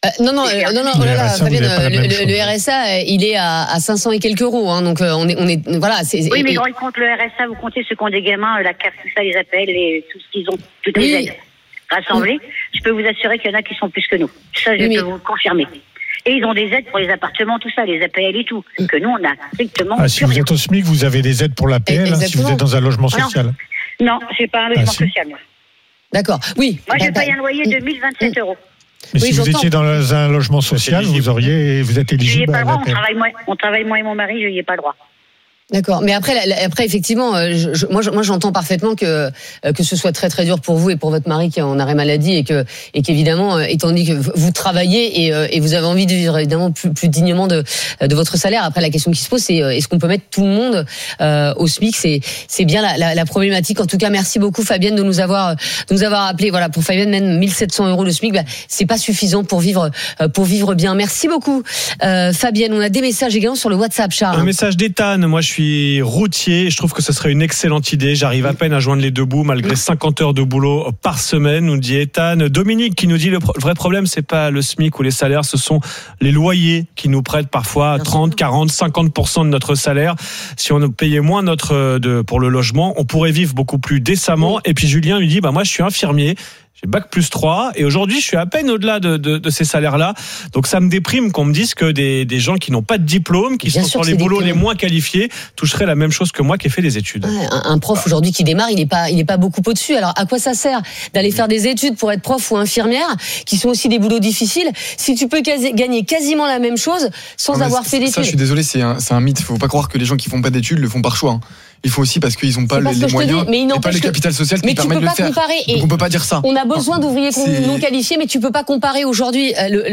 Fabienne, le RSA, il est à 500 et quelques euros, hein, donc on est voilà. Oui, mais quand ils comptent le RSA, vous comptez ceux qui ont des gamins, la CAF, tout ça, les appels, tout ce qu'ils ont, toutes les aides rassemblées. Je peux vous assurer qu'il y en a qui sont plus que nous. Ça, je peux vous le confirmer. Et ils ont des aides pour les appartements, tout ça, les APL et tout, que nous, on a strictement si vous êtes au SMIC, vous avez des aides pour l'APL, si vous êtes dans un logement social. Non, j'ai pas un logement social, moi. D'accord, oui. Moi, je paye un loyer de 1027 euros. Mais si vous étiez dans un logement social, vous êtes éligible. Je n'y ai pas le droit, on travaille moi et mon mari, je n'y ai pas le droit. D'accord, mais après effectivement, moi j'entends parfaitement que ce soit très très dur pour vous et pour votre mari qui est en arrêt maladie et qu'évidemment, étant donné que vous travaillez et vous avez envie de vivre évidemment plus dignement de votre salaire. Après, la question qui se pose, c'est est-ce qu'on peut mettre tout le monde au SMIC? C'est bien la problématique. En tout cas, merci beaucoup Fabienne de nous avoir appelé. Voilà, pour Fabienne, même 1700 euros le SMIC, c'est pas suffisant pour vivre bien. Merci beaucoup Fabienne. On a des messages également sur le WhatsApp, Charles. Un message d'Ethan. Moi, je suis routier, je trouve que ce serait une excellente idée. J'arrive à peine à joindre les deux bouts malgré 50 heures de boulot par semaine, nous dit Ethan. Dominique qui nous dit le vrai problème, c'est pas le SMIC ou les salaires, ce sont les loyers qui nous prêtent parfois 30, 40, 50% de notre salaire. Si on payait moins pour le logement, on pourrait vivre beaucoup plus décemment. Et puis Julien lui dit, moi je suis infirmier. J'ai bac+3 et aujourd'hui je suis à peine au-delà de ces salaires-là. Donc ça me déprime qu'on me dise que des gens qui n'ont pas de diplôme, qui sont sur les boulots les moins qualifiés, toucheraient la même chose que moi qui ai fait des études. Ouais, un prof aujourd'hui qui démarre, il est pas beaucoup au-dessus. Alors à quoi ça sert d'aller faire des études pour être prof ou infirmière, qui sont aussi des boulots difficiles, si tu peux gagner quasiment la même chose sans avoir fait d'études? Ça, je suis désolé, c'est un mythe. Faut pas croire que les gens qui font pas d'études le font par choix. Il faut aussi parce qu'ils n'ont pas les moyens et pas le capital social qui permet de le faire. Donc on peut pas dire ça. On a besoin d'ouvriers non qualifiés, mais tu peux pas comparer aujourd'hui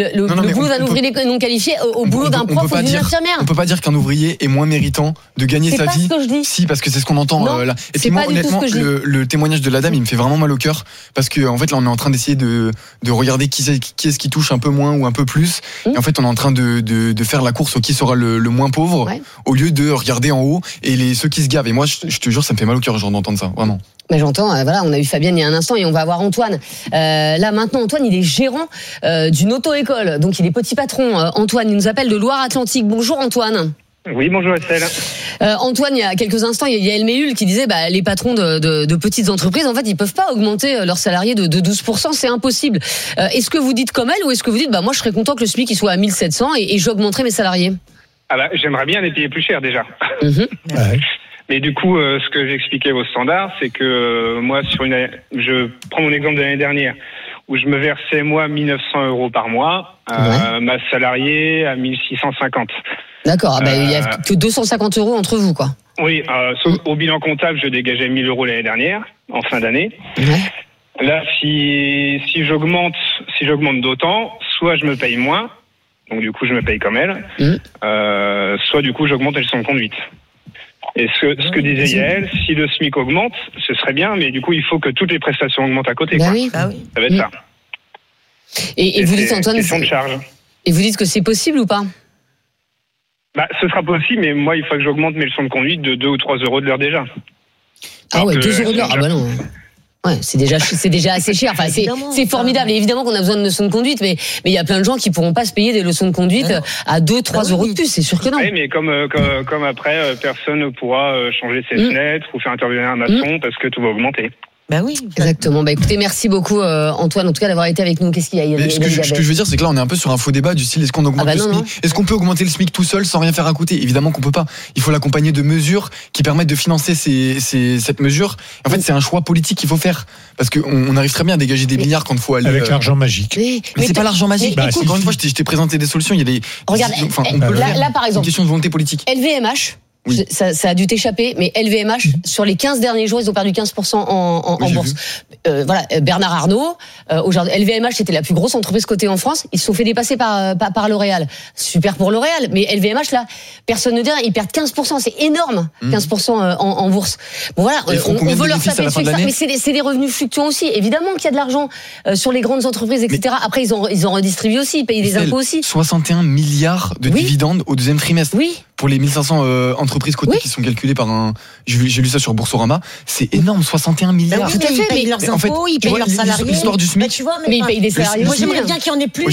le boulot d'un ouvrier non qualifié au boulot d'un prof ou d'une infirmière. On peut pas dire qu'un ouvrier est moins méritant de gagner sa vie. Si, parce que c'est ce qu'on entend là. Et puis moi, honnêtement, le témoignage de la dame, il me fait vraiment mal au cœur parce que en fait là, on est en train d'essayer de regarder qui est-ce qui touche un peu moins ou un peu plus. Et en fait, on est en train de faire la course au qui sera le moins pauvre au lieu de regarder en haut et ceux qui se gavent. Et moi, je te jure, ça me fait mal au cœur genre d'entendre ça, vraiment. Mais j'entends, voilà, on a eu Fabienne il y a un instant et on va avoir Antoine. Là maintenant, Antoine, il est gérant d'une auto-école, donc il est petit patron. Antoine, il nous appelle de Loire-Atlantique. Bonjour Antoine. Oui, bonjour Estelle. Antoine, il y a quelques instants, il y a El Méhul qui disait les patrons de petites entreprises, en fait, ils peuvent pas augmenter leurs salariés de 12%, c'est impossible. Est-ce que vous dites comme elle ou est-ce que vous dites moi je serais content que le SMIC il soit à 1700 et j'augmenterai mes salariés? J'aimerais bien les payer plus cher déjà. Mais du coup, ce que j'expliquais au standard, c'est que moi, je prends mon exemple de l'année dernière, où je me versais, moi, 1900 euros par mois, ma salariée à 1650. D'accord, il y a que 250 euros entre vous, quoi. Oui, sauf au bilan comptable, je dégageais 1000 euros l'année dernière, en fin d'année. Là, si j'augmente d'autant, soit je me paye moins, donc du coup, je me paye comme elle, soit du coup, j'augmente le son de conduite. Et ce que disait Yael, si le SMIC augmente, ce serait bien, mais du coup, il faut que toutes les prestations augmentent à côté. Oui. Ça va être ça. Et vous dites, Antoine, question de charge. Et vous dites que c'est possible ou pas? Ce sera possible, mais moi, il faut que j'augmente mes leçons de conduite de 2 ou 3 euros de l'heure déjà. Ah ouais, 2 euros de l'heure. Ah bah non. Ouais, c'est déjà assez cher. Enfin, c'est formidable. Et évidemment qu'on a besoin de leçons de conduite, mais il y a plein de gens qui pourront pas se payer des leçons de conduite à 2-3 euros de plus. C'est sûr que non. Oui, mais comme après, personne ne pourra changer ses fenêtres ou faire intervenir un maçon parce que tout va augmenter. Oui, exactement. Écoutez, merci beaucoup Antoine, en tout cas d'avoir été avec nous. Qu'est-ce qu'il y a? Ce que je veux dire, c'est que là, on est un peu sur un faux débat du style est-ce qu'on augmente le SMIC? Est-ce qu'on peut augmenter le SMIC tout seul sans rien faire à côté? Évidemment qu'on peut pas. Il faut l'accompagner de mesures qui permettent de financer cette mesure. En fait, c'est un choix politique qu'il faut faire parce qu'on arrive très bien à dégager des milliards quand il faut aller avec l'argent magique. Mais c'est pas l'argent magique. Encore une fois, je t'ai présenté des solutions. Il y a des. Regarde, là par exemple, une question de volonté politique. LVMH. Ça a dû t'échapper, mais LVMH, sur les 15 derniers jours, ils ont perdu 15% en bourse. Bernard Arnault, aujourd'hui, LVMH, c'était la plus grosse entreprise cotée en France. Ils se sont fait dépasser par L'Oréal. Super pour L'Oréal, mais LVMH, là, personne ne dit rien. Ils perdent 15%, c'est énorme, 15% en bourse. Bon, voilà, on veut leur taper dessus, mais c'est des revenus fluctuants aussi. Évidemment qu'il y a de l'argent sur les grandes entreprises, etc. Après, ils ont redistribué aussi, ils payent des impôts aussi. 61 milliards de dividendes au deuxième trimestre. Oui. Pour les 1500 entreprises cotées qui sont calculées par j'ai lu ça sur Boursorama, c'est énorme, 61 milliards. Tout à fait, ils payent leurs impôts, ils payent leurs salariés. L'histoire du SMIC. Mais ils payent des salariés. Moi, j'aimerais bien qu'il y en ait plus.